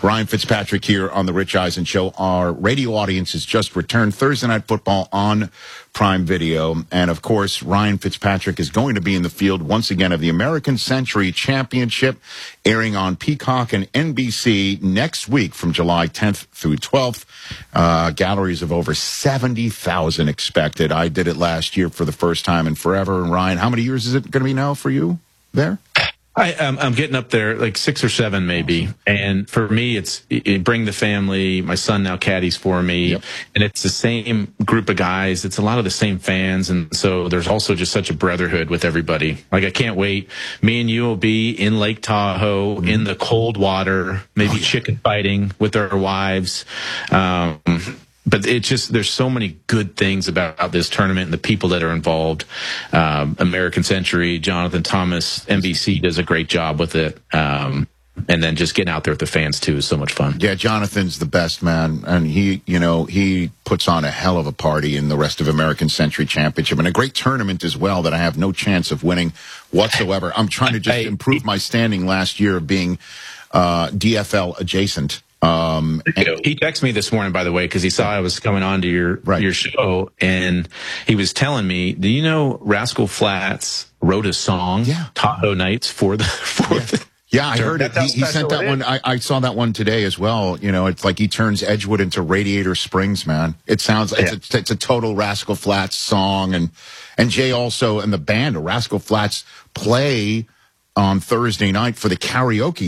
Ryan Fitzpatrick here on the Rich Eisen Show. Our radio audience has just returned. Thursday Night Football on Prime Video. And, of course, Ryan Fitzpatrick is going to be in the field once again of the American Century Championship, airing on Peacock and NBC next week from July 10th through 12th. Galleries of over 70,000 expected. I did it last year for the first time in forever. And, Ryan, how many years is it going to be now for you there? I'm getting up there, like 6 or 7 maybe. And for me, it's bring the family. My son now caddies for me. Yep. And it's the same group of guys. It's a lot of the same fans. And so there's also just such a brotherhood with everybody. Like, I can't wait. Me and you will be in Lake Tahoe in the cold water, maybe chicken fighting with our wives. But it just, there's so many good things about this tournament and the people that are involved. American Century, Jonathan Thomas, NBC does a great job with it. And then just getting out there with the fans too is so much fun. Yeah, Jonathan's the best, man. And he puts on a hell of a party in the rest of American Century Championship and a great tournament as well that I have no chance of winning whatsoever. I'm trying to just improve my standing last year of being DFL adjacent. He texted me this morning, by the way, because he saw I was coming on to your show, and he was telling me, do you know Rascal Flatts wrote a song, Tahoe Nights, for the Yeah, I heard it. He sent that one. I saw that one today as well. You know, it's like he turns Edgewood into Radiator Springs, man. It sounds like it's a total Rascal Flatts song. And Jay also and the band of Rascal Flatts play on Thursday night for the karaoke.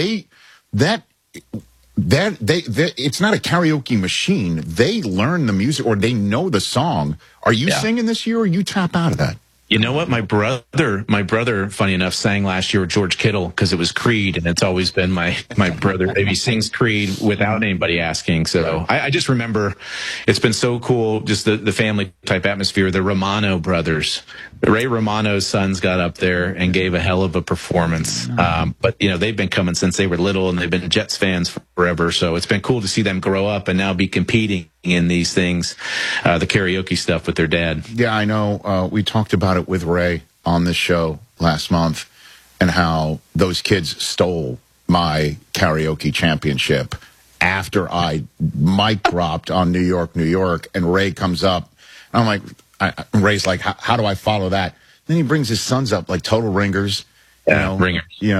It's not a karaoke machine. They learn the music or they know the song. Are you singing this year or you tap out of that? You know what? My brother, funny enough, sang last year with George Kittle because it was Creed, and it's always been my brother. He sings Creed without anybody asking. So I just remember it's been so cool, just the family type atmosphere. The Romano brothers, Ray Romano's sons got up there and gave a hell of a performance. But they've been coming since they were little, and they've been Jets fans forever. So it's been cool to see them grow up and now be competing in these things, the karaoke stuff with their dad. Yeah, I know. We talked about it with Ray on this show last month and how those kids stole my karaoke championship after I mic dropped on New York, New York, and Ray comes up. And I'm like, Ray's like, how do I follow that? Then he brings his sons up like total ringers. Ringers.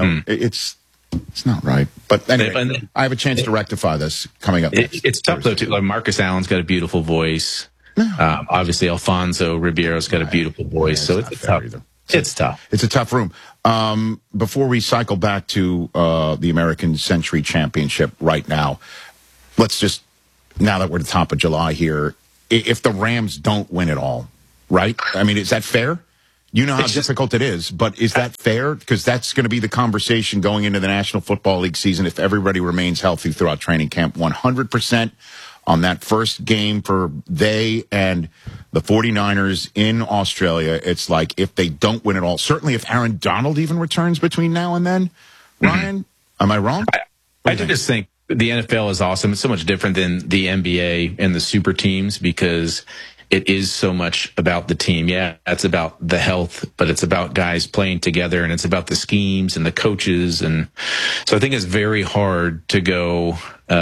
It's not right. But anyway, I have a chance to rectify this coming up. It's tough, though, too. Like, Marcus Allen's got a beautiful voice. Obviously, Alfonso Ribeiro's got a beautiful voice. So it's tough. It's tough. It's a tough room. Before we cycle back to the American Century Championship right now, let's just, now that we're at the top of July here, if the Rams don't win it all, right? I mean, is that fair? You know how difficult it is, but is that fair? Because that's going to be the conversation going into the National Football League season if everybody remains healthy throughout training camp. 100% on that first game for they and the 49ers in Australia. It's like if they don't win it all, certainly if Aaron Donald even returns between now and then, Ryan, am I wrong? I just think the NFL is awesome. It's so much different than the NBA and the super teams because it is so much about the team. Yeah, it's about the health, but it's about guys playing together, and it's about the schemes and the coaches. And so I think it's very hard to go,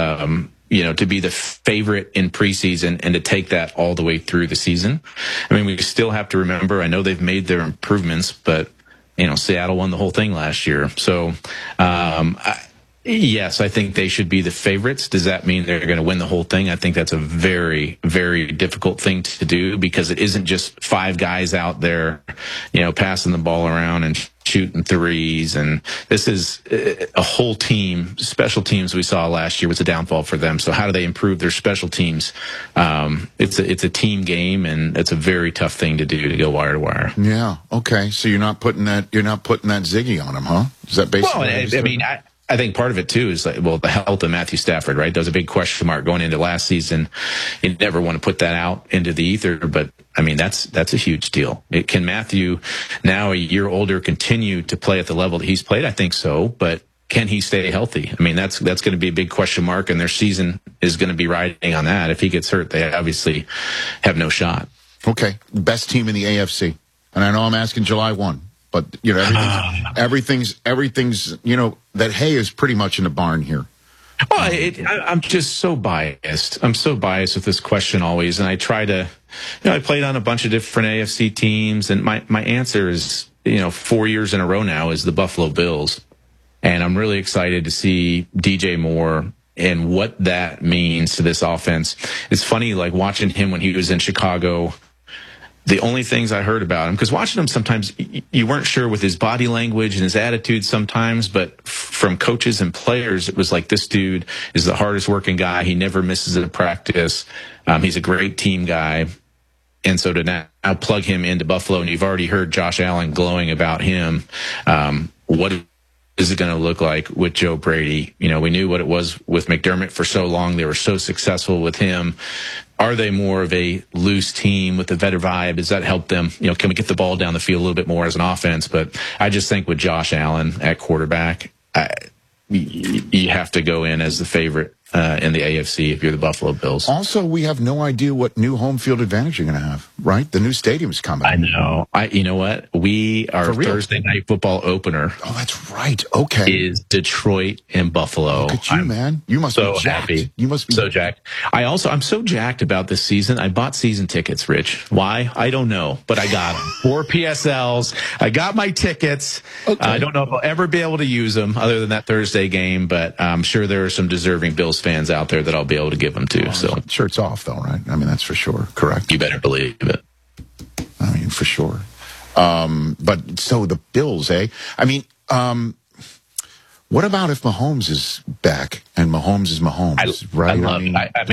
to be the favorite in preseason and to take that all the way through the season. I mean, we still have to remember, I know they've made their improvements, but, Seattle won the whole thing last year. So, yes, I think they should be the favorites. Does that mean they're going to win the whole thing? I think that's a very, very difficult thing to do because it isn't just 5 guys out there, passing the ball around and shooting threes. And this is a whole team. Special teams we saw last year was a downfall for them. So how do they improve their special teams? It's a team game, and it's a very tough thing to do to go wire to wire. Yeah. Okay. So you're not putting that Ziggy on them, huh? Is that basically? Well, I think part of it, too, is the health of Matthew Stafford, right? That was a big question mark going into last season. You never want to put that out into the ether, but, that's a huge deal. Can Matthew, now a year older, continue to play at the level that he's played? I think so, but can he stay healthy? That's going to be a big question mark, and their season is going to be riding on that. If he gets hurt, they obviously have no shot. Okay, best team in the AFC. And I know I'm asking July 1. But, everything's, that hay is pretty much in the barn here. Well, I'm just so biased. I'm so biased with this question always, and I try to, I played on a bunch of different AFC teams, and my answer is, 4 years in a row now is the Buffalo Bills, and I'm really excited to see DJ Moore and what that means to this offense. It's funny, like watching him when he was in Chicago. The only things I heard about him, because watching him sometimes, you weren't sure with his body language and his attitude sometimes, but from coaches and players, it was like, this dude is the hardest working guy. He never misses a practice. He's a great team guy. And so to now plug him into Buffalo, and you've already heard Josh Allen glowing about him, what is it going to look like with Joe Brady? We knew what it was with McDermott for so long. They were so successful with him. Are they more of a loose team with a veteran vibe? Does that help them? Can we get the ball down the field a little bit more as an offense? But I just think with Josh Allen at quarterback, you have to go in as the favorite in the AFC if you're the Buffalo Bills. Also, we have no idea what new home field advantage you're going to have, right? The new stadium's coming. I know. You know what? Our Thursday night football opener. Oh, that's right. Okay. Is Detroit and Buffalo. Look at you, man. You must so be jacked. Happy. You must be so jacked. I'm so jacked about this season. I bought season tickets, Rich. Why? I don't know, but I got them. 4 PSLs. I got my tickets. Okay. I don't know if I'll ever be able to use them other than that Thursday game, but I'm sure there are some deserving Bills fans out there that I'll be able to give them to. So shirts off, though, right? I mean, that's for sure. Correct. You better believe it. I mean, for sure. But so the Bills, eh? I mean, what about if Mahomes is back and Mahomes is Mahomes, right? I love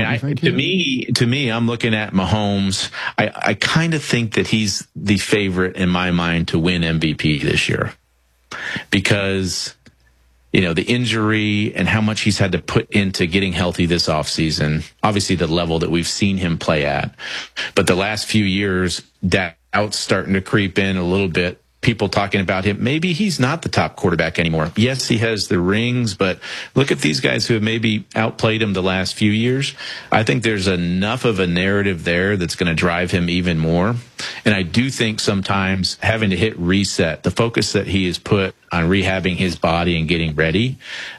it. To me, I'm looking at Mahomes. I kind of think that he's the favorite in my mind to win MVP this year because, the injury and how much he's had to put into getting healthy this offseason, obviously the level that we've seen him play at. But the last few years, doubt's starting to creep in a little bit. People talking about him. Maybe he's not the top quarterback anymore. Yes, he has the rings, but look at these guys who have maybe outplayed him the last few years. I think there's enough of a narrative there that's going to drive him even more. And I do think sometimes having to hit reset, the focus that he has put on rehabbing his body and getting ready,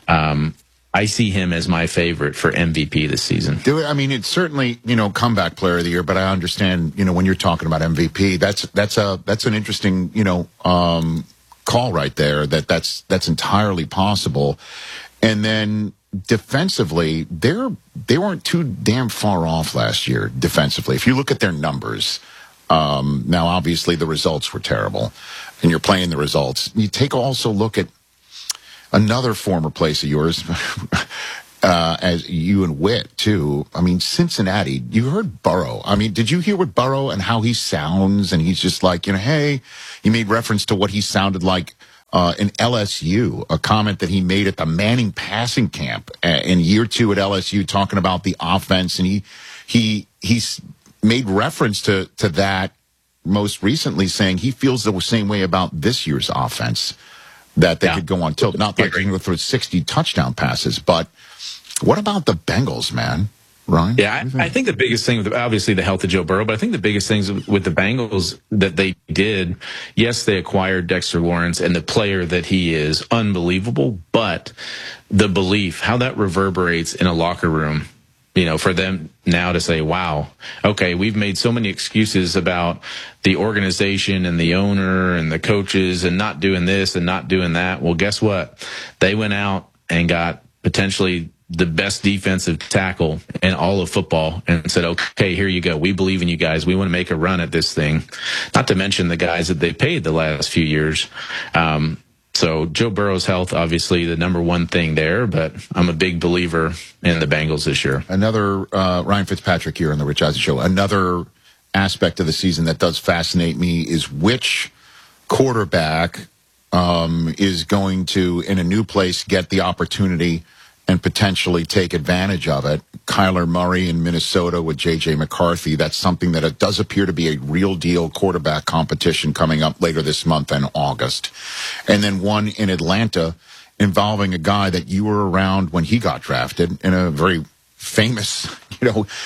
I see him as my favorite for MVP this season. I mean, it's certainly, comeback player of the year, but I understand, when you're talking about MVP, that's an interesting, call right there that's entirely possible. And then defensively, they weren't too damn far off last year defensively. If you look at their numbers, now obviously the results were terrible and you're playing the results. You also look at another former place of yours, as you and Witt, too. I mean, Cincinnati, you heard Burrow. I mean, did you hear what Burrow and how he sounds? And he's just like, hey, he made reference to what he sounded like in LSU, a comment that he made at the Manning passing camp in year 2 at LSU, talking about the offense. And he's made reference to that most recently, saying he feels the same way about this year's offense, that they could go on tilt. Not like they can go through 60 touchdown passes, but what about the Bengals, man? Ryan? Yeah, I think the biggest thing, obviously the health of Joe Burrow, but I think the biggest things with the Bengals that they did, yes, they acquired Dexter Lawrence, and the player that he is, unbelievable, but the belief, how that reverberates in a locker room, for them now to say, wow, okay, we've made so many excuses about the organization and the owner and the coaches and not doing this and not doing that. Well, guess what? They went out and got potentially the best defensive tackle in all of football and said, okay, here you go. We believe in you guys. We want to make a run at this thing. Not to mention the guys that they paid the last few years. So Joe Burrow's health, obviously the number one thing there, but I'm a big believer in the Bengals this year. Another Ryan Fitzpatrick here on the Rich Eisen Show. Another aspect of the season that does fascinate me is which quarterback is going to, in a new place, get the opportunity and potentially take advantage of it. Kyler Murray in Minnesota with J.J. McCarthy. That's something that it does appear to be a real deal quarterback competition coming up later this month in August. And then one in Atlanta involving a guy that you were around when he got drafted in a very famous,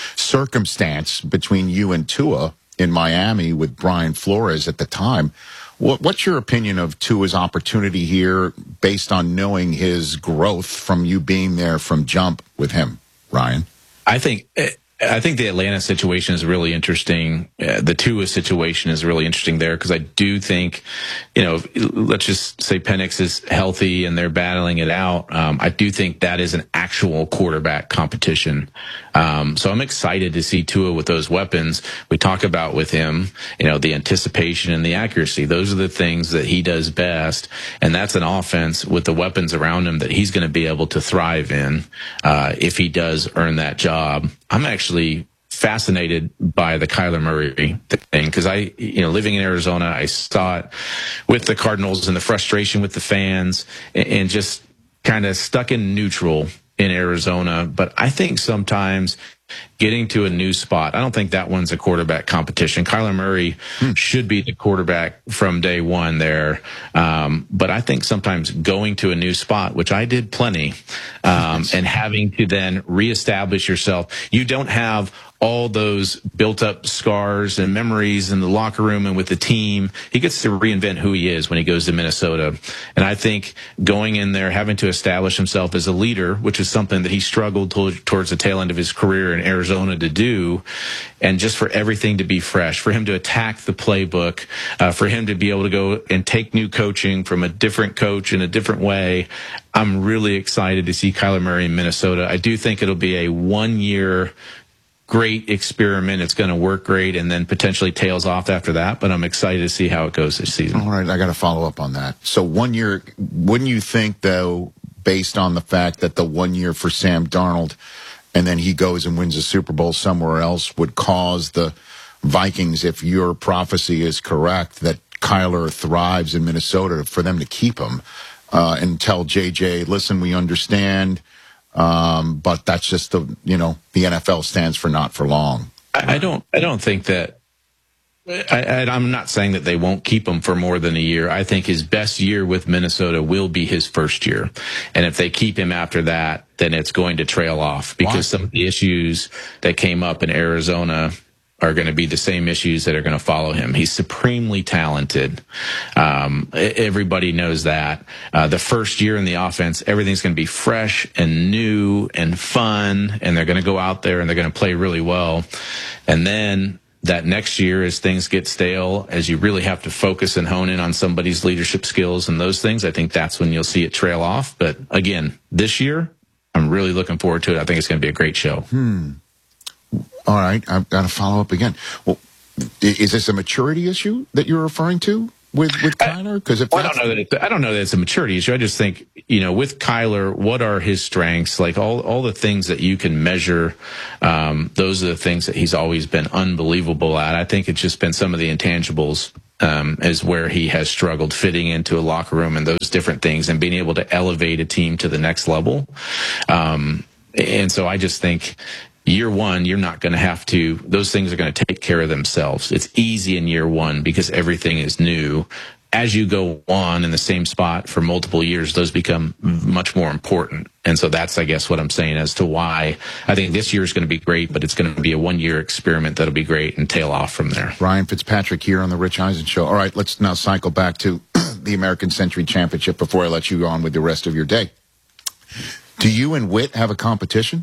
circumstance between you and Tua in Miami with Brian Flores at the time. What's your opinion of Tua's opportunity here based on knowing his growth from you being there from jump with him, Ryan? I think the Atlanta situation is really interesting. The Tua situation is really interesting there because I do think, let's just say Penix is healthy and they're battling it out. I do think that is an actual quarterback competition. So I'm excited to see Tua with those weapons. We talk about with him, the anticipation and the accuracy. Those are the things that he does best. And that's an offense with the weapons around him that he's going to be able to thrive in, if he does earn that job. I'm actually fascinated by the Kyler Murray thing because living in Arizona, I saw it with the Cardinals and the frustration with the fans and just kind of stuck in neutral in Arizona. But I think sometimes getting to a new spot, I don't think that one's a quarterback competition. Kyler Murray should be the quarterback from day one there. But I think sometimes going to a new spot, which I did plenty, and having to then reestablish yourself, you don't have all those built up scars and memories in the locker room and with the team. He gets to reinvent who he is when he goes to Minnesota. And I think going in there, having to establish himself as a leader, which is something that he struggled towards the tail end of his career in Arizona to do, and just for everything to be fresh, for him to attack the playbook, for him to be able to go and take new coaching from a different coach in a different way. I'm really excited to see Kyler Murray in Minnesota. I do think it'll be a 1 year great experiment. It's going to work great and then potentially tails off after that. But I'm excited to see how it goes this season. All right. I got to follow up on that. So 1 year, wouldn't you think, though, based on the fact that the 1 year for Sam Darnold and then he goes and wins a Super Bowl somewhere else would cause the Vikings, if your prophecy is correct, that Kyler thrives in Minnesota for them to keep him and tell JJ, listen, we understand. But that's just the NFL stands for not for long. I don't think that. I'm not saying that they won't keep him for more than a year. I think his best year with Minnesota will be his first year. And if they keep him after that, then it's going to trail off because some of the issues that came up in Arizona are going to be the same issues that are going to follow him. He's supremely talented. Everybody knows that. The first year in the offense, everything's going to be fresh and new and fun, and they're going to go out there and they're going to play really well. And then that next year, as things get stale, as you really have to focus and hone in on somebody's leadership skills and those things, I think that's when you'll see it trail off. But again, this year, I'm really looking forward to it. I think it's going to be a great show. All right, I've got to follow up again. Well, is this a maturity issue that you're referring to with Kyler? Because I don't know that it's a maturity issue. I just think with Kyler, what are his strengths? Like all the things that you can measure, those are the things that he's always been unbelievable at. I think it's just been some of the intangibles. Is where he has struggled fitting into a locker room and those different things and being able to elevate a team to the next level. And so I just think year one, you're not going to have to, those things are going to take care of themselves. It's easy in year one because everything is new. As you go on in the same spot for multiple years, those become much more important. And so that's, I guess, what I'm saying as to why I think this year is going to be great, but it's going to be a 1 year experiment that'll be great and tail off from there. Ryan Fitzpatrick here on the Rich Eisen Show. All right, let's now cycle back to the American Century Championship before I let you go on with the rest of your day. Do you and Witt have a competition?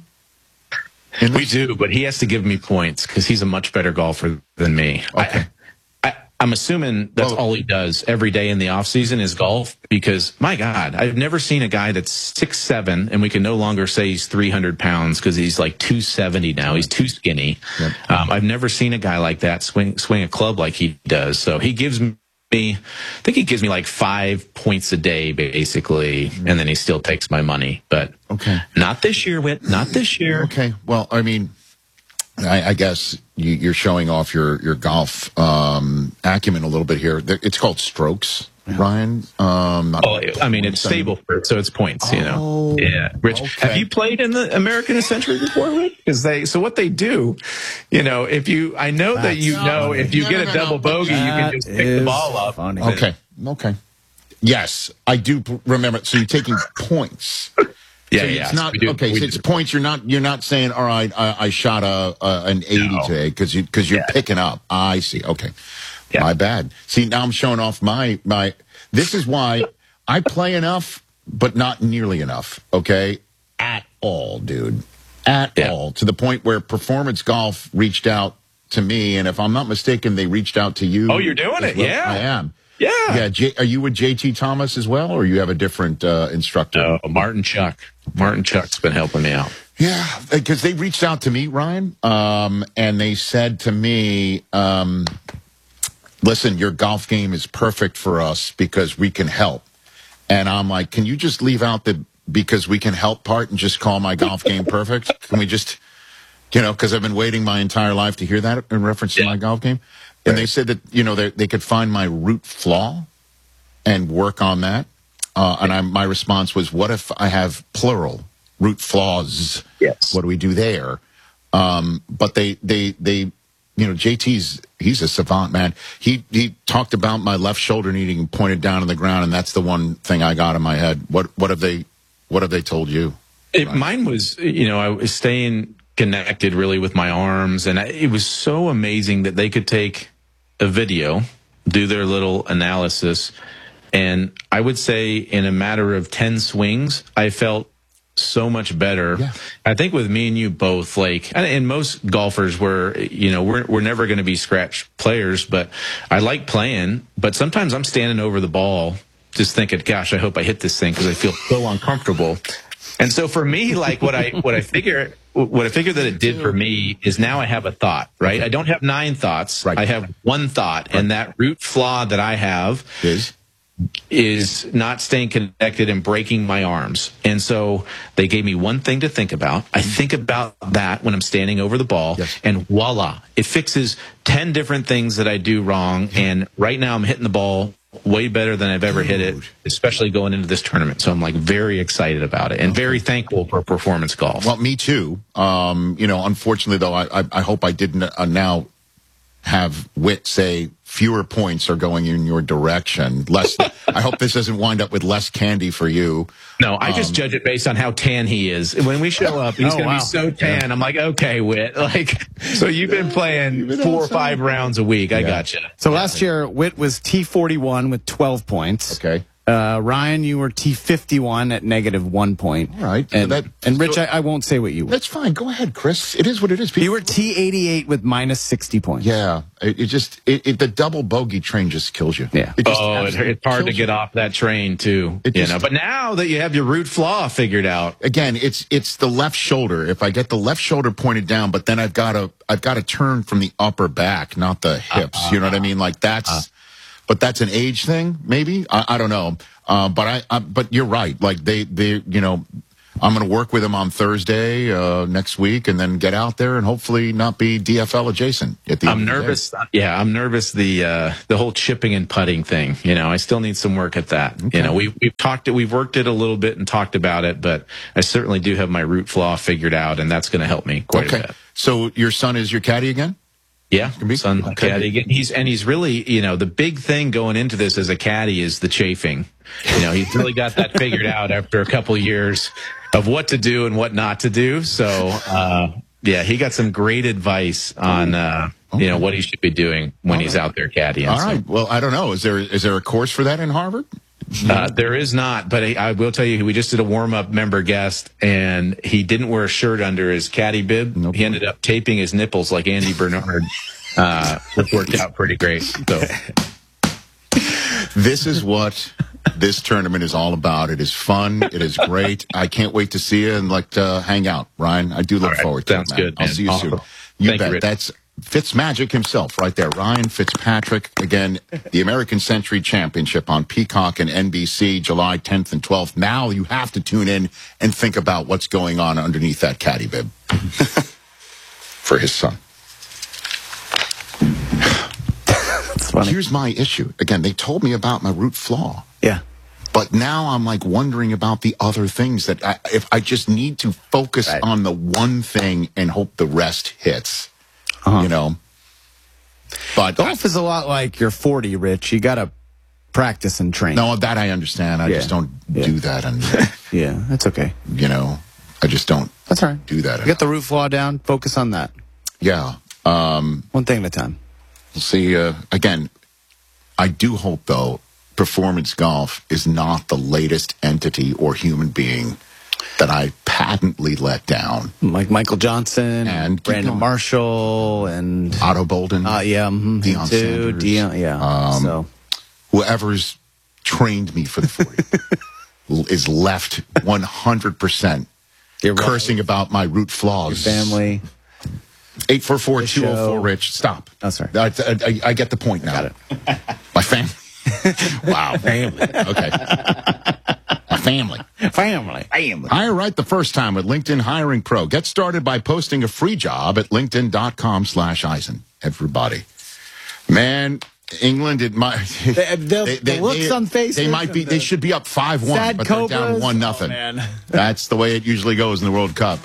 We do, but he has to give me points because he's a much better golfer than me. Okay. I'm assuming that's all he does every day in the off season is golf because, my God, I've never seen a guy that's 6'7", and we can no longer say he's 300 pounds because he's like 270 now. He's too skinny. Yep. I've never seen a guy like that swing a club like he does. So he gives me, I think he gives me like 5 points a day, basically, and then he still takes my money. But not this year, Whit. Not this year. Okay. Well, I mean, I guess you're showing off your golf acumen a little bit here. It's called strokes, Ryan. It's stable for it, so it's points. Yeah. Rich, have you played in the American Century before, Rich? So what they do, if you get a double bogey, you can just pick the ball up. Funny. Okay. Yes, I do remember. So you're taking points. Yeah, so it's not okay. So it's points. You're not saying, all right, I shot an 80 today because you're picking up. I see. Okay. Yeah. My bad. See, now I'm showing off my. This is why I play enough, but not nearly enough. Okay, at all, dude, at all. To the point where Performance Golf reached out to me, and if I'm not mistaken, they reached out to you. Oh, you're doing it? Well. Yeah, I am. Yeah. Are you with JT Thomas as well, or you have a different instructor? Martin Chuck. Martin Chuck's been helping me out. Yeah, because they reached out to me, Ryan, and they said to me, listen, your golf game is perfect for us because we can help. And I'm like, can you just leave out the because we can help part and just call my golf game perfect? Can we just, because I've been waiting my entire life to hear that in reference to my golf game. And they said that, they could find my root flaw and work on that. And my response was, what if I have plural root flaws? Yes. What do we do there? But they he's a savant, man. He talked about my left shoulder needing pointed down on the ground, and that's the one thing I got in my head. What have they told you? Mine was, I was staying connected really with my arms, and it was so amazing that they could take a video, do their little analysis, and I would say in a matter of 10 swings, I felt so much better. Yeah. I think with me and you both, and most golfers we're never going to be scratch players, but I like playing, but sometimes I'm standing over the ball just thinking, gosh, I hope I hit this thing because I feel so uncomfortable. And so for me, what I figure that it did for me is now I have a thought, right? I don't have 9 thoughts. Right. I have one thought, and that root flaw that I have is not staying connected and breaking my arms. And so they gave me one thing to think about. I think about that when I'm standing over the ball, and voila, it fixes 10 different things that I do wrong. And right now I'm hitting the ball way better than I've ever hit it, especially going into this tournament. So I'm very excited about it and very thankful for Performance Golf. Well, me too. Unfortunately though, I hope I didn't now have Whit say fewer points are going in your direction. I hope this doesn't wind up with less candy for you. No, I just judge it based on how tan he is. When we show up, he's going to be so tan. I'm like, okay, Whit. So you've been playing 4 or 5 rounds a week. I gotcha. So last year, Whit was T41 with 12 points. Okay. Ryan, you were T51 at -1 point. All right. And Rich, I won't say what you were. That's fine. Go ahead, Chris. It is what it is. You were T88 with -60 points. Yeah. The double bogey train just kills you. Yeah. It's hard to get off that train too. But now that you have your root flaw figured out. Again, it's the left shoulder. If I get the left shoulder pointed down, but then I've got to turn from the upper back, not the hips. You know what I mean? But that's an age thing, maybe. I don't know. But you're right. I'm going to work with him on Thursday next week, and then get out there and hopefully not be DFL adjacent. I'm nervous. Yeah, I'm nervous. The whole chipping and putting thing. I still need some work at that. Okay. We've worked it a little bit and talked about it, but I certainly do have my root flaw figured out, and that's going to help me quite a bit. So your son is your caddy again? Yeah, son caddy. He's really, the big thing going into this as a caddy is the chafing. He's really got that figured out after a couple years of what to do and what not to do. So, he got some great advice on, what he should be doing when he's out there caddying. All right. Well, I don't know. Is there a course for that in Harvard? There is not, but I will tell you, we just did a warm-up member guest, and he didn't wear a shirt under his caddy bib. Nope. He ended up taping his nipples like Andy Bernard, which worked out pretty great. So, this is what this tournament is all about. It is fun. It is great. I can't wait to see you and hang out, Ryan. I do look forward to it. Sounds good. I'll see you soon. You bet. That's Fitzmagic himself right there. Ryan Fitzpatrick, again, the American Century Championship on Peacock and NBC, July 10th and 12th. Now you have to tune in and think about what's going on underneath that caddy bib for his son. That's funny. Here's my issue. Again, they told me about my root flaw. Yeah. But now I'm wondering about the other things that if I just need to focus on the one thing and hope the rest hits. But golf is a lot like you're 40, Rich. You got to practice and train. No, that I understand. I just don't do that. And yeah, that's okay. I just don't. That's all right. Do that. Get the root flaw down. Focus on that. Yeah. One thing at a time. We'll see. Again, I do hope, though, Performance Golf is not the latest entity or human being that I patently let down. Like Michael Johnson and Brandon Marshall and Otto Bolden. Deion Sanders. So whoever's trained me for the 40 is left 100% cursing about my root flaws. Your family. 844-204-RICH. Stop. Oh, sorry. I get the point now. Got it. My family. Wow. Family. Okay. My family. Family. Hire right the first time with LinkedIn Hiring Pro. Get started by posting a free job at linkedin.com/Eisen. Everybody. Man, England, it might. The looks on faces. They might be. They should be up 5-1, but they're down 1-0. Oh, man. That's the way it usually goes in the World Cup.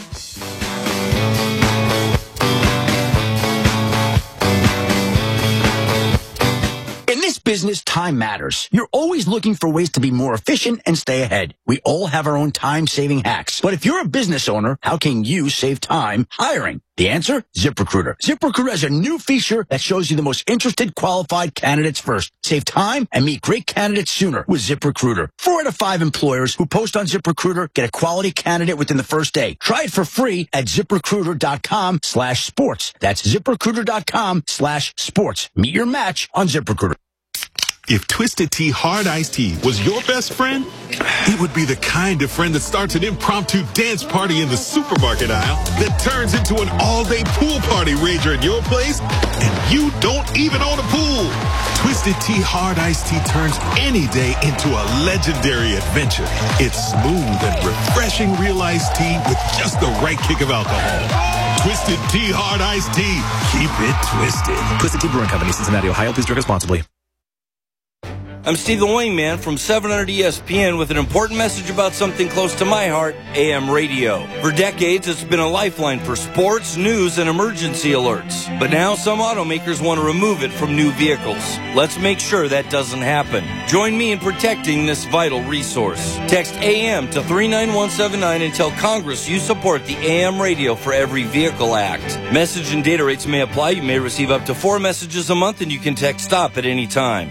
In this business, time matters. You're always looking for ways to be more efficient and stay ahead. We all have our own time-saving hacks. But if you're a business owner, how can you save time hiring? The answer? ZipRecruiter. ZipRecruiter has a new feature that shows you the most interested qualified candidates first. Save time and meet great candidates sooner with ZipRecruiter. 4 out of 5 employers who post on ZipRecruiter get a quality candidate within the first day. Try it for free at ZipRecruiter.com/sports. That's ZipRecruiter.com/sports. Meet your match on ZipRecruiter. If Twisted Tea Hard Iced Tea was your best friend, it would be the kind of friend that starts an impromptu dance party in the supermarket aisle that turns into an all-day pool party rager at your place, and you don't even own a pool. Twisted Tea Hard Iced Tea turns any day into a legendary adventure. It's smooth and refreshing real iced tea with just the right kick of alcohol. Twisted Tea Hard Iced Tea. Keep it twisted. Twisted Tea Brewing Company, Cincinnati, Ohio. Please drink responsibly. I'm Steve the Wingman from 700 ESPN with an important message about something close to my heart, AM radio. For decades, it's been a lifeline for sports, news, and emergency alerts. But now some automakers want to remove it from new vehicles. Let's make sure that doesn't happen. Join me in protecting this vital resource. Text AM to 39179 and tell Congress you support the AM Radio for Every Vehicle Act. Message and data rates may apply. You may receive up to 4 messages a month, and you can text STOP at any time.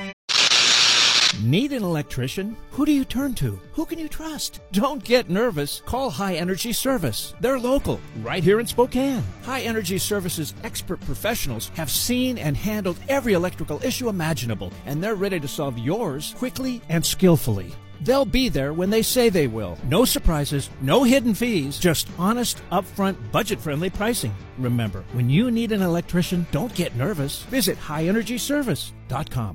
Need an electrician? Who do you turn to? Who can you trust? Don't get nervous. Call High Energy Service. They're local, right here in Spokane. High Energy Service's expert professionals have seen and handled every electrical issue imaginable, and they're ready to solve yours quickly and skillfully. They'll be there when they say they will. No surprises, no hidden fees, just honest, upfront, budget-friendly pricing. Remember, when you need an electrician, don't get nervous. Visit highenergyservice.com.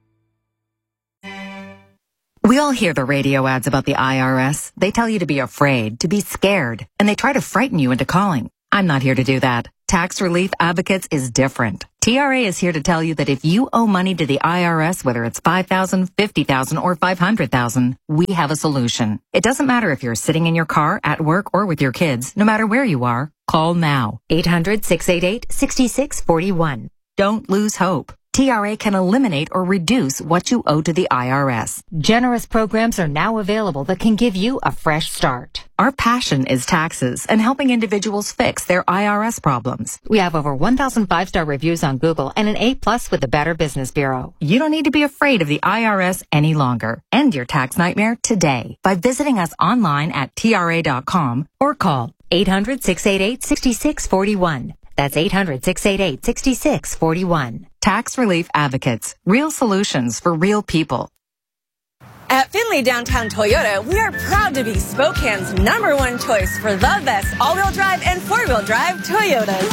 We all hear the radio ads about the IRS. They tell you to be afraid, to be scared, and they try to frighten you into calling. I'm not here to do that. Tax Relief Advocates is different. TRA is here to tell you that if you owe money to the IRS, whether it's $5,000, $50,000, or $500,000, we have a solution. It doesn't matter if you're sitting in your car, at work, or with your kids. No matter where you are, call now. 800-688-6641. Don't lose hope. TRA can eliminate or reduce what you owe to the IRS. Generous programs are now available that can give you a fresh start. Our passion is taxes and helping individuals fix their IRS problems. We have over 1,000 5-star reviews on Google and an A+ with the Better Business Bureau. You don't need to be afraid of the IRS any longer. End your tax nightmare today by visiting us online at TRA.com or call 800-688-6641. That's 800-688-6641. Tax Relief Advocates. Real solutions for real people. At Findlay Downtown Toyota, we are proud to be Spokane's #1 choice for the best all-wheel drive and four-wheel drive Toyotas.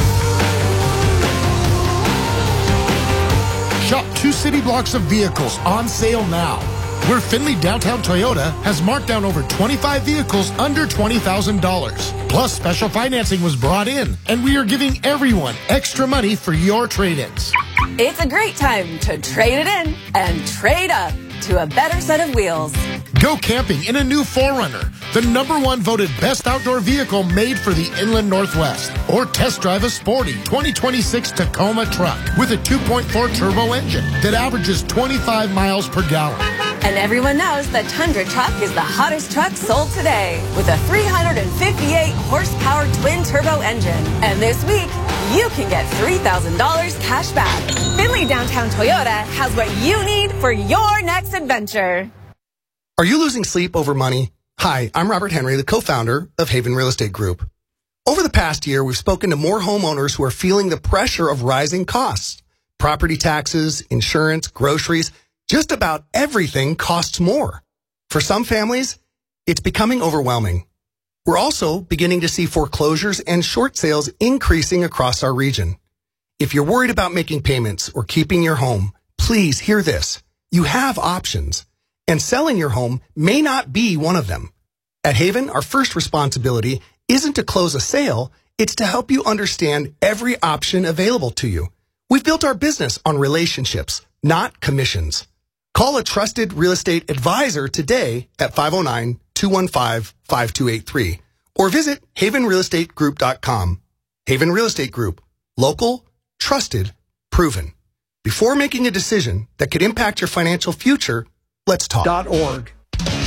Shop 2 city blocks of vehicles on sale now. Where Findlay Downtown Toyota has marked down over 25 vehicles under $20,000. Plus, special financing was brought in, and we are giving everyone extra money for your trade-ins. It's a great time to trade it in and trade up to a better set of wheels. Go camping in a new 4Runner, the #1 voted best outdoor vehicle made for the Inland Northwest. Or test drive a sporty 2026 Tacoma truck with a 2.4 turbo engine that averages 25 miles per gallon. And everyone knows the Tundra truck is the hottest truck sold today with a 358 horsepower twin turbo engine. And this week, you can get $3,000 cash back. Finley Downtown Toyota has what you need for your next adventure. Are you losing sleep over money? Hi, I'm Robert Henry, the co-founder of Haven Real Estate Group. Over the past year, we've spoken to more homeowners who are feeling the pressure of rising costs. Property taxes, insurance, groceries, just about everything costs more. For some families, it's becoming overwhelming. We're also beginning to see foreclosures and short sales increasing across our region. If you're worried about making payments or keeping your home, please hear this. You have options, and selling your home may not be one of them. At Haven, our first responsibility isn't to close a sale, it's to help you understand every option available to you. We've built our business on relationships, not commissions. Call a trusted real estate advisor today at 509-215-5283 or visit havenrealestategroup.com. Haven Real Estate Group. Local, trusted, proven. Before making a decision that could impact your financial future, let's talk. .org.